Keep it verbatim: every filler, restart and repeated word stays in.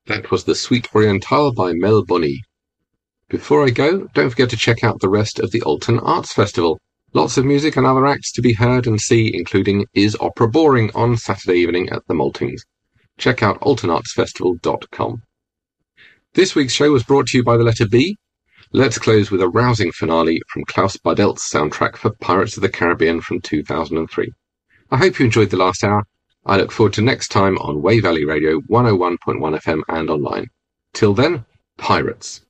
That was The Suite Orientale by Mel Bonny. Before I go, don't forget to check out the rest of the Alton Arts Festival. Lots of music and other acts to be heard and see, including Is Opera Boring on Saturday evening at the Maltings. Check out alton arts festival dot com. This week's show was brought to you by the letter B. Let's close with a rousing finale from Klaus Badelt's soundtrack for Pirates of the Caribbean from two thousand three. I hope you enjoyed the last hour. I look forward to next time on Way Valley Radio one oh one point one F M and online. Till then, pirates.